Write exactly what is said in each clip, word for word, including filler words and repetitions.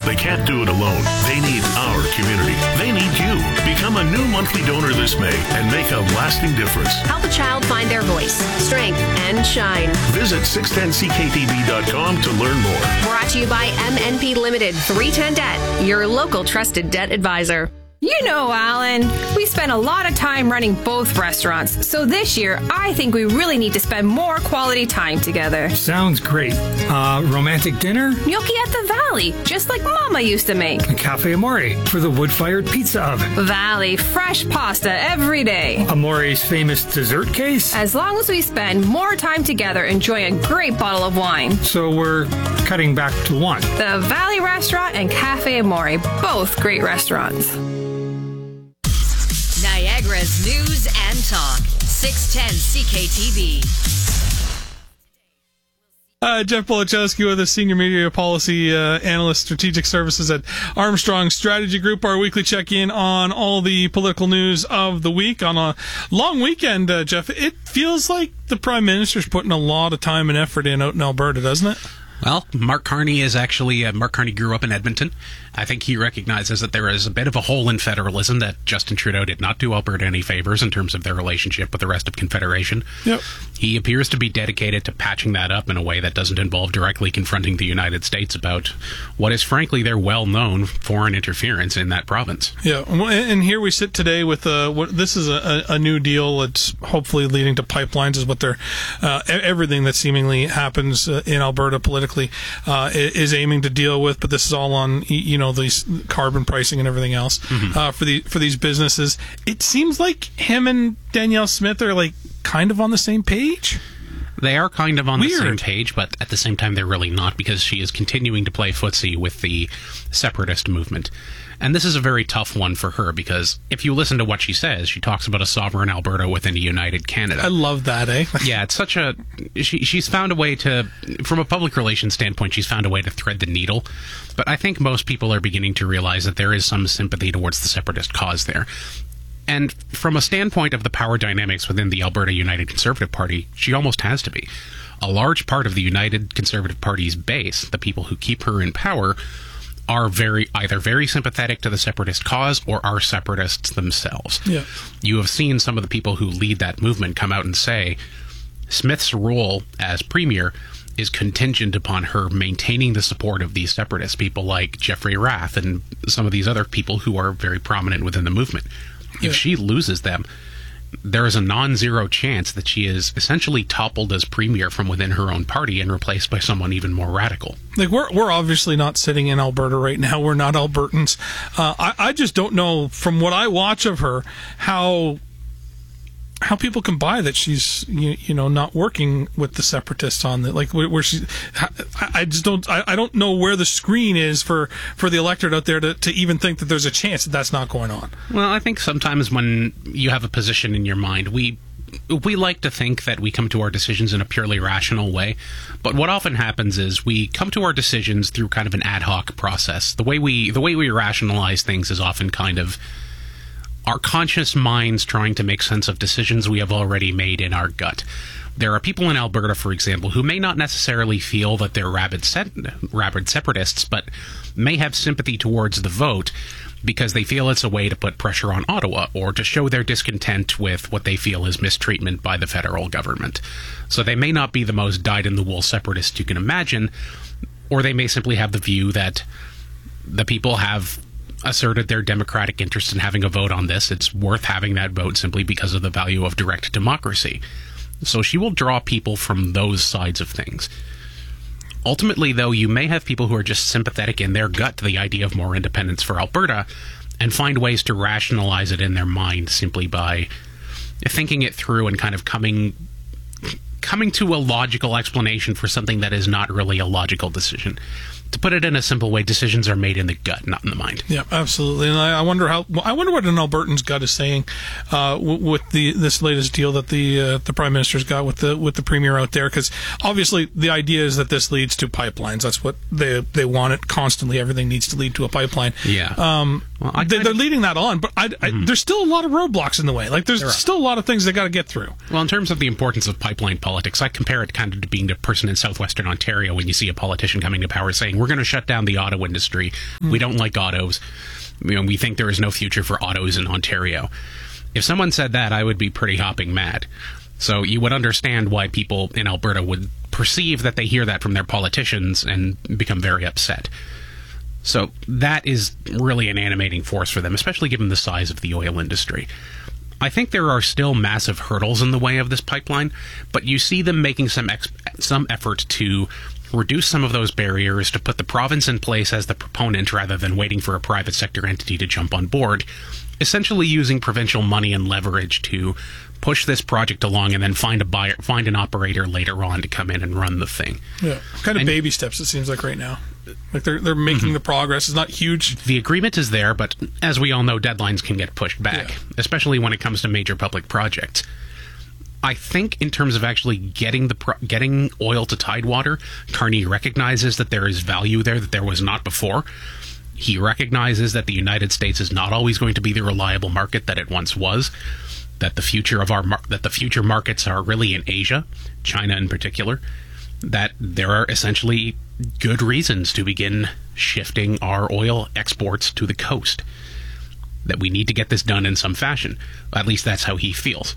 They can't do it alone. They need our community. They need you. Become a new monthly donor this May and make a lasting difference. Help a child find their voice, strength, and shine. Visit six ten c k t v dot com to learn more. Brought to you by M N P Limited, three ten Debt, your local trusted debt advisor. You know, Alan, we spend a lot of time running both restaurants, so this year I think we really need to spend more quality time together. Sounds great. Uh, romantic dinner? Gnocchi at the Valley, just like Mama used to make. A Cafe Amore for the wood-fired pizza oven. Valley, fresh pasta every day. Amore's famous dessert case? As long as we spend more time together enjoying a great bottle of wine. So we're cutting back to one. The Valley Restaurant and Cafe Amore, both great restaurants. Niagara's News and Talk, six ten C K T V. Uh, Jeff Polachowski with us, Senior Media Policy uh, Analyst, Strategic Services at Armstrong Strategy Group. Our weekly check-in on all the political news of the week. On a long weekend, uh, Jeff, it feels like the Prime Minister's putting a lot of time and effort in out in Alberta, doesn't it? Well, Mark Carney is actually, uh, Mark Carney grew up in Edmonton. I think he recognizes that there is a bit of a hole in federalism, that Justin Trudeau did not do Alberta any favors in terms of their relationship with the rest of Confederation. Yep. He appears to be dedicated to patching that up in a way that doesn't involve directly confronting the United States about what is frankly their well-known foreign interference in that province. Yeah, and here we sit today with uh, what this is a, a new deal. It's hopefully leading to pipelines, is what they're uh, everything that seemingly happens uh, in Alberta politically uh, is aiming to deal with. But this is all on, you know, these carbon pricing and everything else mm-hmm. uh, for the for these businesses. It seems like him and Danielle Smith are like kind of on the same page. They are kind of on Weird. the same page, but at the same time they're really not, because she is continuing to play footsie with the separatist movement. And this is a very tough one for her, because if you listen to what she says, she talks about a sovereign Alberta within a united Canada. I love that, eh? Yeah, it's such a... She, she's found a way to... From a public relations standpoint, she's found a way to thread the needle. But I think most people are beginning to realize that there is some sympathy towards the separatist cause there. And from a standpoint of the power dynamics within the Alberta United Conservative Party, she almost has to be. A large part of the United Conservative Party's base, the people who keep her in power, are very either very sympathetic to the separatist cause or are separatists themselves. Yeah. You have seen some of the people who lead that movement come out and say Smith's role as premier is contingent upon her maintaining the support of these separatists, people like Jeffrey Rath and some of these other people who are very prominent within the movement. Yeah. If she loses them, there is a non-zero chance that she is essentially toppled as premier from within her own party and replaced by someone even more radical. Like, we're we're obviously not sitting in Alberta right now. We're not Albertans. Uh, I, I just don't know, from what I watch of her, how how people can buy that she's you, you know not working with the separatists on the like where, where she. I, I just don't. I, I don't know where the screen is for for the electorate out there to, to even think that there's a chance that that's not going on. Well, I think sometimes when you have a position in your mind, we we like to think that we come to our decisions in a purely rational way, but what often happens is we come to our decisions through kind of an ad hoc process. The way we the way we rationalize things is often kind of our conscious minds trying to make sense of decisions we have already made in our gut. There are people in Alberta, for example, who may not necessarily feel that they're rabid, se- rabid separatists, but may have sympathy towards the vote because they feel it's a way to put pressure on Ottawa or to show their discontent with what they feel is mistreatment by the federal government. So they may not be the most dyed-in-the-wool separatists you can imagine, or they may simply have the view that the people have asserted their democratic interest in having a vote on this. It's worth having that vote simply because of the value of direct democracy. So she will draw people from those sides of things. Ultimately, though, you may have people who are just sympathetic in their gut to the idea of more independence for Alberta and find ways to rationalize it in their mind simply by thinking it through and kind of coming coming to a logical explanation for something that is not really a logical decision. To put it in a simple way, decisions are made in the gut, not in the mind. Yeah, absolutely. And I, I wonder how. I wonder what an Albertan's gut is saying uh, w- with the this latest deal that the uh, the Prime Minister's got with the with the Premier out there. Because obviously the idea is that this leads to pipelines. That's what they they want it constantly. Everything needs to lead to a pipeline. Yeah. Um, well, I they, they're of, leading that on, but I, I, mm-hmm. there's still a lot of roadblocks in the way. Like there's still a lot of things they got to get through. Well, in terms of the importance of pipeline politics, I compare it kind of to being the person in southwestern Ontario when you see a politician coming to power saying, we're going to shut down the auto industry. Mm. We don't like autos. You know, we think there is no future for autos in Ontario. If someone said that, I would be pretty hopping mad. So you would understand why people in Alberta would perceive that they hear that from their politicians and become very upset. So that is really an animating force for them, especially given the size of the oil industry. I think there are still massive hurdles in the way of this pipeline, but you see them making some ex- some effort to reduce some of those barriers, to put the province in place as the proponent rather than waiting for a private sector entity to jump on board, essentially using provincial money and leverage to push this project along and then find a buyer, find an operator later on to come in and run the thing. Yeah, kind of and, baby steps, it seems like right now. Like they're they're making mm-hmm. the progress. It's not huge. The agreement is there, but as we all know, deadlines can get pushed back, yeah. especially when it comes to major public projects. I think in terms of actually getting the pro- getting oil to Tidewater, Carney recognizes that there is value there that there was not before. He recognizes that the United States is not always going to be the reliable market that it once was. That the future of our mar- that the future markets are really in Asia, China in particular. That there are essentially good reasons to begin shifting our oil exports to the coast. That we need to get this done in some fashion. At least that's how he feels.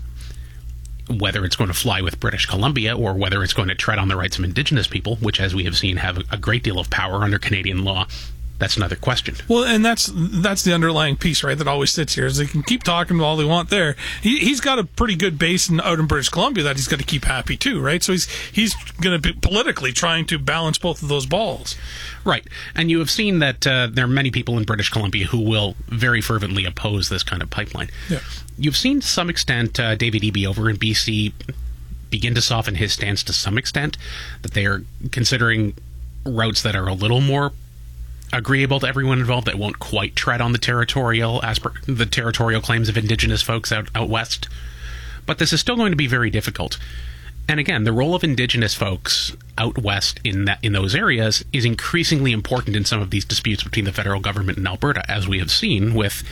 Whether it's going to fly with British Columbia or whether it's going to tread on the rights of Indigenous people, which, as we have seen, have a great deal of power under Canadian law, that's another question. Well, and that's that's the underlying piece, right, that always sits here, is they can keep talking all they want there. He, he's got a pretty good base in, out in British Columbia that he's got to keep happy too, right? So he's he's going to be politically trying to balance both of those balls. Right. And you have seen that uh, there are many people in British Columbia who will very fervently oppose this kind of pipeline. Yeah. You've seen to some extent uh, David Eby over in B C begin to soften his stance to some extent, that they are considering routes that are a little more agreeable to everyone involved, that won't quite tread on the territorial asper- the territorial claims of Indigenous folks out, out west. But this is still going to be very difficult. And again, the role of Indigenous folks out west in that in those areas is increasingly important in some of these disputes between the federal government and Alberta, as we have seen with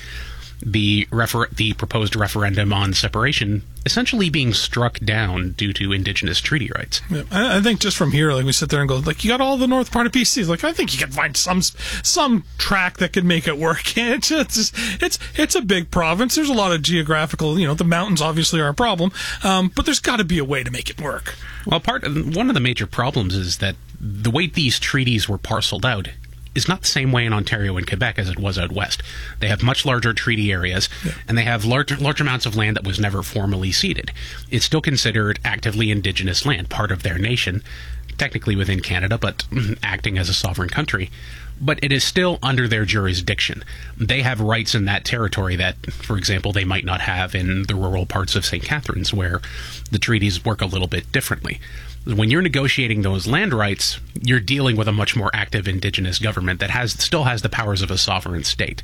the refer- the proposed referendum on separation essentially being struck down due to Indigenous treaty rights. Yeah, I, I think just from here, like we sit there and go, like, you got all the north part of B C. Like, I think you can find some some track that could make it work. It's just, it's it's a big province. There's a lot of geographical, you know, the mountains obviously are a problem, um, but there's got to be a way to make it work. Well, part of, one of the major problems is that the way these treaties were parceled out is not the same way in Ontario and Quebec as it was out west. They have much larger treaty areas, yeah. and they have large, large amounts of land that was never formally ceded. It's still considered actively Indigenous land, part of their nation, technically within Canada, but acting as a sovereign country. But it is still under their jurisdiction. They have rights in that territory that, for example, they might not have in the rural parts of Saint Catharines, where the treaties work a little bit differently. When you're negotiating those land rights, you're dealing with a much more active Indigenous government that has still has the powers of a sovereign state.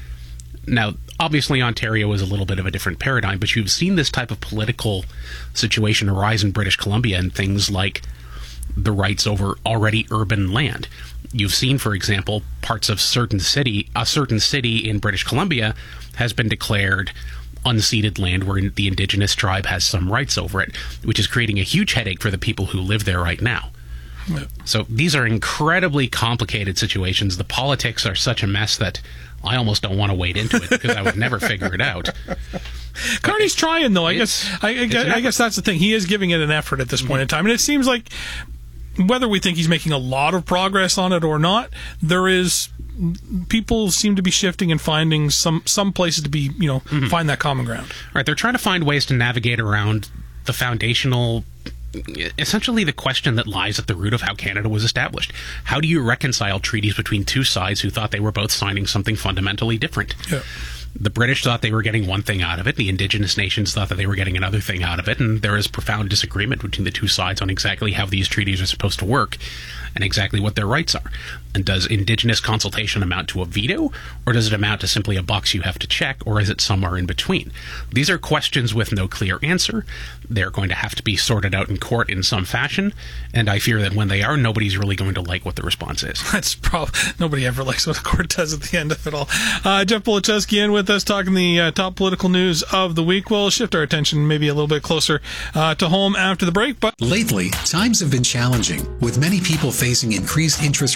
Now, obviously, Ontario is a little bit of a different paradigm, but you've seen this type of political situation arise in British Columbia and things like the rights over already urban land. You've seen, for example, parts of certain city, a certain city in British Columbia has been declared unceded land where the Indigenous tribe has some rights over it, which is creating a huge headache for the people who live there right now. Yep. So these are incredibly complicated situations. The politics are such a mess that I almost don't want to wade into it because I would never figure it out. Carney's trying, though. I guess I, I, guess, I guess that's the thing. He is giving it an effort at this point mm-hmm. in time. And it seems like, whether we think he's making a lot of progress on it or not, there is... people seem to be shifting and finding some, some places to be, you know, mm-hmm. find that common ground. Right. They're trying to find ways to navigate around the foundational, essentially the question that lies at the root of how Canada was established. How do you reconcile treaties between two sides who thought they were both signing something fundamentally different? Yeah. The British thought they were getting one thing out of it. The Indigenous nations thought that they were getting another thing out of it. And there is profound disagreement between the two sides on exactly how these treaties are supposed to work and exactly what their rights are. And does Indigenous consultation amount to a veto, or does it amount to simply a box you have to check, or is it somewhere in between? These are questions with no clear answer. They're going to have to be sorted out in court in some fashion, and I fear that when they are, nobody's really going to like what the response is. That's probably nobody ever likes what the court does at the end of it all. Uh, Jeff Polaczewski in with us, talking the uh, top political news of the week. We'll shift our attention maybe a little bit closer uh, to home after the break. But lately, times have been challenging, with many people facing increased interest rates,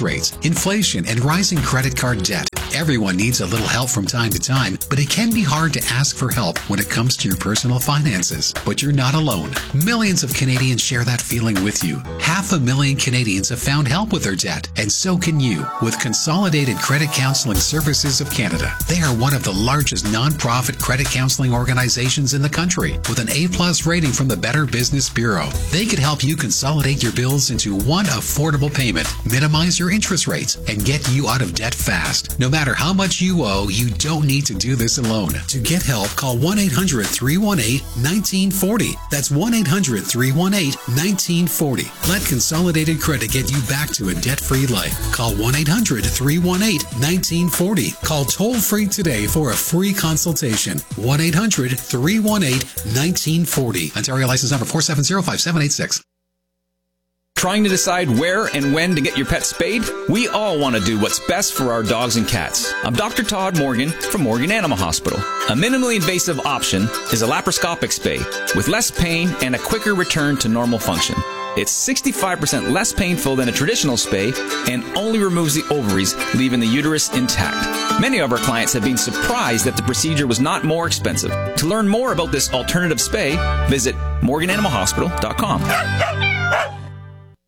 inflation, and rising credit card debt. Everyone needs a little help from time to time, but it can be hard to ask for help when it comes to your personal finances. But you're not alone. Millions of Canadians share that feeling with you. Half a million Canadians have found help with their debt, and so can you with Consolidated Credit Counseling Services of Canada. They are one of the largest non-profit credit counseling organizations in the country with an A-plus rating from the Better Business Bureau. They could help you consolidate your bills into one affordable payment, minimize your interest rates, and get you out of debt fast. No matter how much you owe, you don't need to do this alone. To get help, call one eight hundred, three one eight, one nine four zero. That's one eight hundred, three one eight, one nine four zero. Let Consolidated Credit get you back to a debt-free life. Call one eight hundred, three one eight, one nine four zero. Call toll-free today for a free consultation. one eight hundred, three one eight, one nine four zero. Ontario license number four seven zero, five seven eight six. Trying to decide where and when to get your pet spayed? We all want to do what's best for our dogs and cats. I'm Doctor Todd Morgan from Morgan Animal Hospital. A minimally invasive option is a laparoscopic spay with less pain and a quicker return to normal function. It's sixty-five percent less painful than a traditional spay and only removes the ovaries, leaving the uterus intact. Many of our clients have been surprised that the procedure was not more expensive. To learn more about this alternative spay, visit morgan animal hospital dot com.